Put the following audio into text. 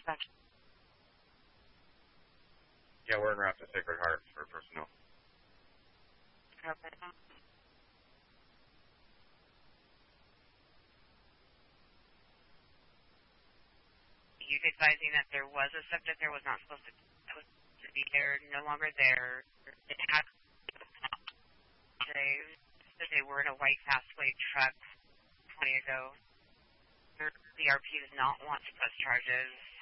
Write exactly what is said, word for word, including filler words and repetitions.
Yeah, we're en route to Sacred Heart for personnel. Okay. You advising that there was a subject there was not supposed to, that was to be there, no longer there. It had they that they were in a white fastway truck twenty ago. The R P does not want to press charges.